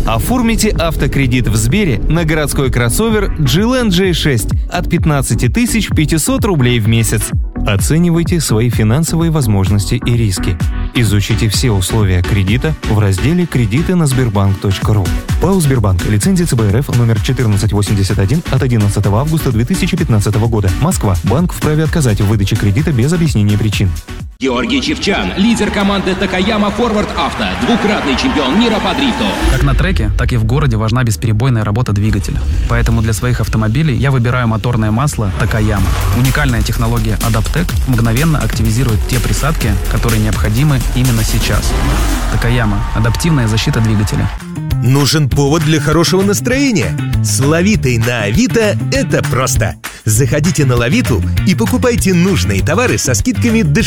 Оформите автокредит в Сбере на городской кроссовер GLN J6 от 15 500 рублей в месяц. Оценивайте свои финансовые возможности и риски. Изучите все условия кредита в разделе «Кредиты на Сбербанк.ру». ПАО «Сбербанк». Лицензия ЦБ РФ номер 1481 от 11 августа 2015 года. Москва. Банк вправе отказать в выдаче кредита без объяснения причин. Георгий Чевчан, лидер команды Такаяма Форвард Авто, двукратный чемпион мира по дрифту. Как на треке, так и в городе важна бесперебойная работа двигателя. Поэтому для своих автомобилей я выбираю моторное масло Такаяма. Уникальная технология Адаптек мгновенно активизирует те присадки, которые необходимы именно сейчас. Такаяма – адаптивная защита двигателя. Нужен повод для хорошего настроения? С Лавитой на Авито это просто. Заходите на Лавиту и покупайте нужные товары со скидками до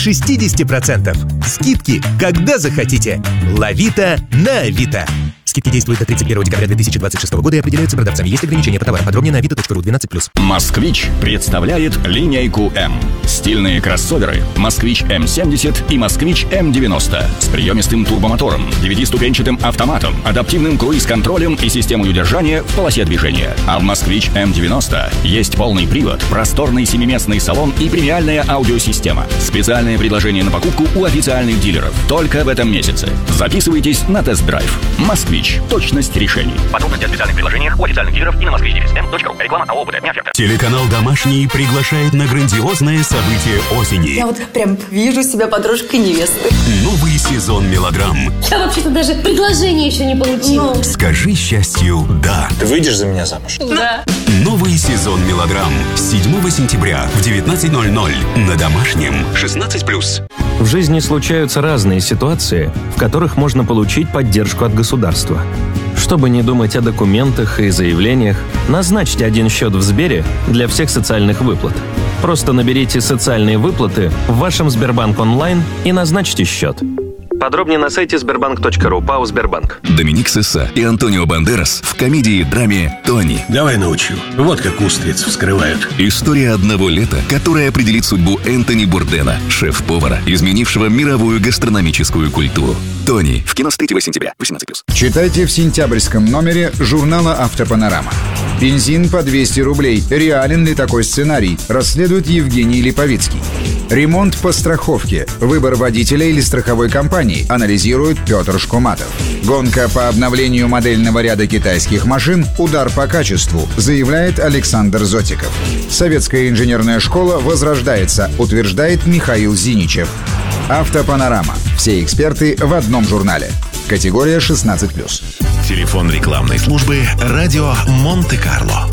60%. Скидки, когда захотите. Лавита на Авито. Скидки действуют до 31 декабря 2026 года и определяются продавцами. Есть ограничения по товарам. Подробнее на avito.ru 12+. «Москвич» представляет линейку М. Стильные кроссоверы «Москвич М70» и «Москвич М90» с приемистым турбомотором, 9-ступенчатым автоматом, адаптивным круиз-контролем и системой удержания в полосе движения. А в «Москвич М90» есть полный привод, просторный 7-местный салон и премиальная аудиосистема. Специальное предложение на покупку у официальных дилеров. Только в этом месяце. Записывайтесь на тест-драйв. «Москвич». Точность решений. Подробности о специальных предложениях у официальных дилеров и на moskvich.ru. Реклама АО «БТ». Телеканал «Домашний» приглашает на грандиозное событие осени. Я вот прям вижу себя подружкой невесты. Новый сезон мелодрам. Я вообще-то даже предложение еще не получила. Скажи счастью «да». Ты выйдешь за меня замуж? Да. Новый сезон мелодрам. 7 сентября в 19:00 на Домашнем. 16+. В жизни случаются разные ситуации, в которых можно получить поддержку от государства. Чтобы не думать о документах и заявлениях, назначьте один счет в Сбере для всех социальных выплат. Просто наберите «Социальные выплаты» в вашем Сбербанк онлайн и назначьте счет. Подробнее на сайте sberbank.ru. ПАО «Сбербанк». Доминик Сесса и Антонио Бандерас в комедии-драме «Тони». Давай научу. Вот как устриц вскрывают. История одного лета, которая определит судьбу Энтони Бурдена, шеф-повара, изменившего мировую гастрономическую культуру. «Тони» в кино с 3 сентября, 18+. Читайте в сентябрьском номере журнала «Автопанорама». Бензин по 200 рублей. Реален ли такой сценарий? Расследует Евгений Липовицкий. Ремонт по страховке. Выбор водителя или страховой компании. Анализирует Петр Шкуматов. Гонка по обновлению модельного ряда китайских машин. Удар по качеству, заявляет Александр Зотиков. Советская инженерная школа возрождается, утверждает Михаил Зиничев. «Автопанорама». Все эксперты в одном журнале. Категория 16+. Телефон рекламной службы «Радио Монте-Карло».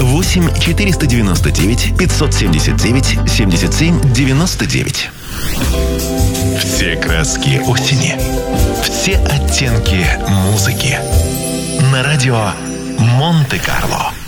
8-499-579-77-99. Все краски осени. Все оттенки музыки. На радио Монте-Карло.